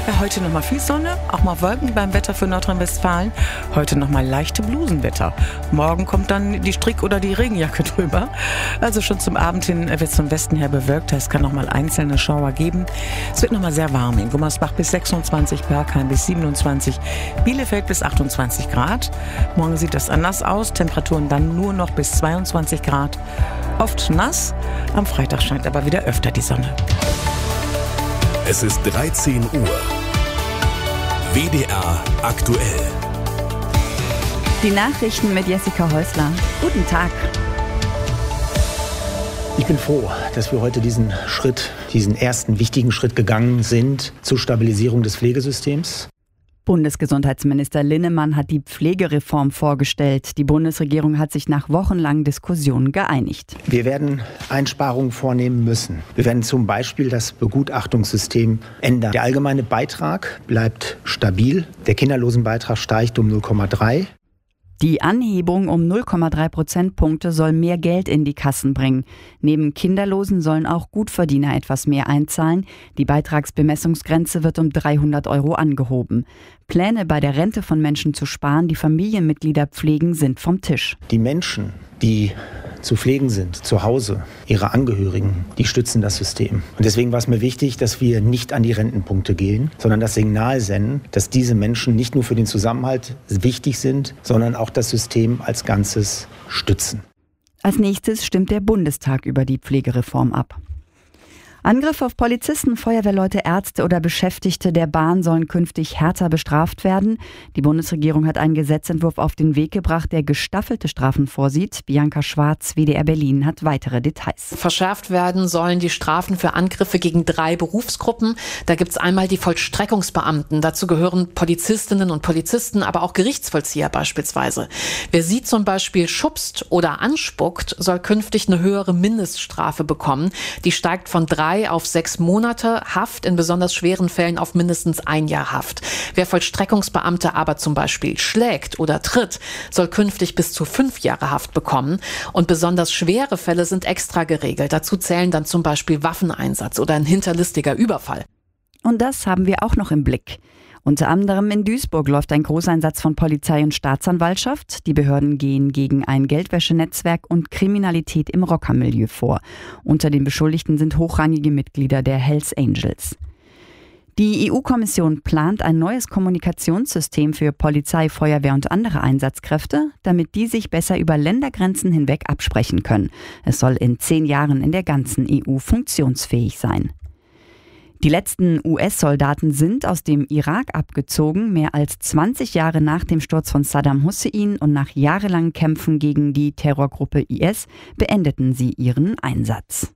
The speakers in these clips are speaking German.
Ja, heute nochmal viel Sonne, auch mal Wolken beim Wetter für Nordrhein-Westfalen. Heute nochmal leichte Blusenwetter. Morgen kommt dann die Strick- oder die Regenjacke drüber. Also schon zum Abend hin wird es zum Westen her bewölkt. Es kann nochmal einzelne Schauer geben. Es wird nochmal sehr warm. In Gummersbach bis 26, Bergheim bis 27, Bielefeld bis 28 Grad. Morgen sieht das anders aus. Temperaturen dann nur noch bis 22 Grad. Oft nass. Am Freitag scheint aber wieder öfter die Sonne. Es ist 13 Uhr. WDR aktuell. Die Nachrichten mit Jessica Häusler. Guten Tag. Ich bin froh, dass wir heute diesen ersten wichtigen Schritt gegangen sind zur Stabilisierung des Pflegesystems. Bundesgesundheitsminister Linnemann hat die Pflegereform vorgestellt. Die Bundesregierung hat sich nach wochenlangen Diskussionen geeinigt. Wir werden Einsparungen vornehmen müssen. Wir werden zum Beispiel das Begutachtungssystem ändern. Der allgemeine Beitrag bleibt stabil. Der Kinderlosenbeitrag steigt um 0,3. Die Anhebung um 0,3 Prozentpunkte soll mehr Geld in die Kassen bringen. Neben Kinderlosen sollen auch Gutverdiener etwas mehr einzahlen. Die Beitragsbemessungsgrenze wird um 300 € angehoben. Pläne bei der Rente von Menschen zu sparen, die Familienmitglieder pflegen, sind vom Tisch. Die Menschen, die zu pflegen sind, zu Hause, ihre Angehörigen, die stützen das System. Und deswegen war es mir wichtig, dass wir nicht an die Rentenpunkte gehen, sondern das Signal senden, dass diese Menschen nicht nur für den Zusammenhalt wichtig sind, sondern auch das System als Ganzes stützen. Als nächstes stimmt der Bundestag über die Pflegereform ab. Angriffe auf Polizisten, Feuerwehrleute, Ärzte oder Beschäftigte der Bahn sollen künftig härter bestraft werden. Die Bundesregierung hat einen Gesetzentwurf auf den Weg gebracht, der gestaffelte Strafen vorsieht. Bianca Schwarz, WDR Berlin, hat weitere Details. Verschärft werden sollen die Strafen für Angriffe gegen 3 Berufsgruppen. Da gibt es einmal die Vollstreckungsbeamten. Dazu gehören Polizistinnen und Polizisten, aber auch Gerichtsvollzieher beispielsweise. Wer sie zum Beispiel schubst oder anspuckt, soll künftig eine höhere Mindeststrafe bekommen. Die steigt von 3 auf 6 Monate Haft, in besonders schweren Fällen auf mindestens 1 Jahr Haft. Wer Vollstreckungsbeamte aber zum Beispiel schlägt oder tritt, soll künftig bis zu 5 Jahre Haft bekommen. Und besonders schwere Fälle sind extra geregelt. Dazu zählen dann zum Beispiel Waffeneinsatz oder ein hinterlistiger Überfall. Und das haben wir auch noch im Blick. Unter anderem in Duisburg läuft ein Großeinsatz von Polizei und Staatsanwaltschaft. Die Behörden gehen gegen ein Geldwäschenetzwerk und Kriminalität im Rockermilieu vor. Unter den Beschuldigten sind hochrangige Mitglieder der Hells Angels. Die EU-Kommission plant ein neues Kommunikationssystem für Polizei, Feuerwehr und andere Einsatzkräfte, damit die sich besser über Ländergrenzen hinweg absprechen können. Es soll in 10 Jahren in der ganzen EU funktionsfähig sein. Die letzten US-Soldaten sind aus dem Irak abgezogen. Mehr als 20 Jahre nach dem Sturz von Saddam Hussein und nach jahrelangen Kämpfen gegen die Terrorgruppe IS beendeten sie ihren Einsatz.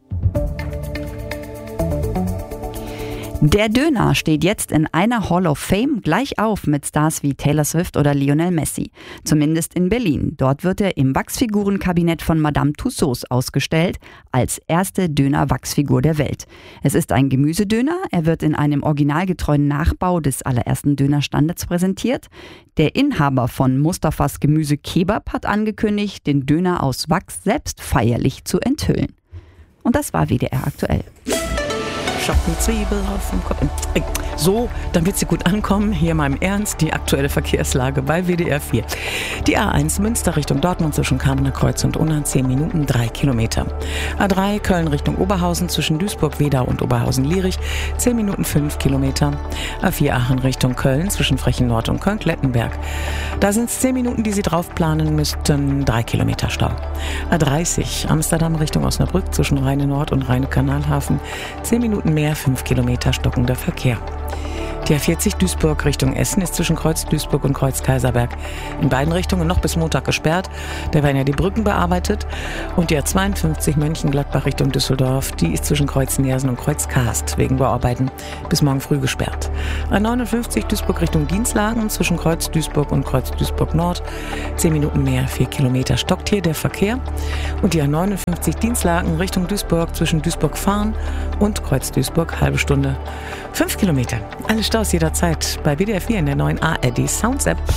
Der Döner steht jetzt in einer Hall of Fame gleich auf mit Stars wie Taylor Swift oder Lionel Messi. Zumindest in Berlin. Dort wird er im Wachsfigurenkabinett von Madame Tussauds ausgestellt, als erste Döner-Wachsfigur der Welt. Es ist ein Gemüsedöner. Er wird in einem originalgetreuen Nachbau des allerersten Dönerstandards präsentiert. Der Inhaber von Mustafas Gemüse Kebab hat angekündigt, den Döner aus Wachs selbst feierlich zu enthüllen. Und das war WDR aktuell. Schocken Zwiebel auf dem Kopf. So, dann wird sie gut ankommen. Hier mal im Ernst die aktuelle Verkehrslage bei WDR 4. Die A1 Münster Richtung Dortmund zwischen Kamener Kreuz und Unna 10 Minuten 3 Kilometer. A3 Köln Richtung Oberhausen zwischen Duisburg-Wedau und Oberhausen-Lierich 10 Minuten 5 Kilometer. A4 Aachen Richtung Köln zwischen Frechen Nord und Köln-Klettenberg. Da sind es 10 Minuten, die Sie drauf planen müssten. 3 Kilometer Stau. A30 Amsterdam Richtung Osnabrück zwischen Rheine Nord und Rheine Kanalhafen 10 Minuten mehr, 5 Kilometer stockender Verkehr. Die A40 Duisburg Richtung Essen ist zwischen Kreuz Duisburg und Kreuz Kaiserberg in beiden Richtungen noch bis Montag gesperrt. Da werden ja die Brücken bearbeitet. Und die A52 Mönchengladbach Richtung Düsseldorf, die ist zwischen Kreuz Neersen und Kreuz Karst wegen Bauarbeiten bis morgen früh gesperrt. A59 Duisburg Richtung Dienstlagen zwischen Kreuz Duisburg und Kreuz Duisburg Nord 10 Minuten mehr, 4 Kilometer stockt hier der Verkehr. Und die A59 Dienstlagen Richtung Duisburg zwischen Duisburg-Fahren und Kreuz Duisburg halbe Stunde 5 Kilometer. Alle Staus jederzeit bei WDR 4 in der neuen ARD Sounds App.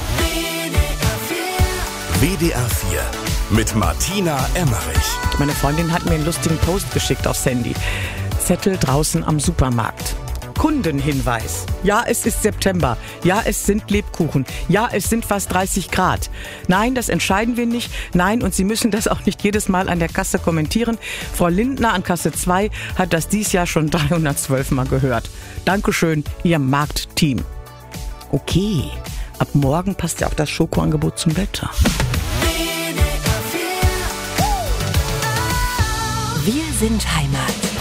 WDR 4 mit Martina Emmerich. Meine Freundin hat mir einen lustigen Post geschickt aufs Handy. Zettel draußen am Supermarkt. Kundenhinweis. Ja, es ist September. Ja, es sind Lebkuchen. Ja, es sind fast 30 Grad. Nein, das entscheiden wir nicht. Nein, und Sie müssen das auch nicht jedes Mal an der Kasse kommentieren. Frau Lindner an Kasse 2 hat das dies Jahr schon 312 Mal gehört. Dankeschön, Ihr Marktteam. Okay, ab morgen passt ja auch das Schokoangebot zum Wetter. Wir sind Heimat.